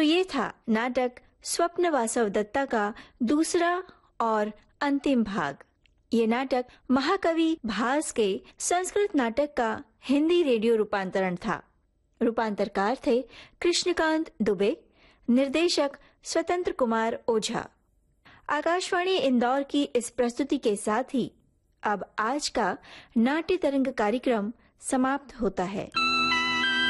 तो ये था नाटक स्वप्न वासव दत्ता का दूसरा और अंतिम भाग। ये नाटक महाकवि भास के संस्कृत नाटक का हिंदी रेडियो रूपांतरण था। रूपांतरकार थे कृष्णकांत दुबे, निर्देशक स्वतंत्र कुमार ओझा। आकाशवाणी इंदौर की इस प्रस्तुति के साथ ही अब आज का नाट्य तरंग कार्यक्रम समाप्त होता है।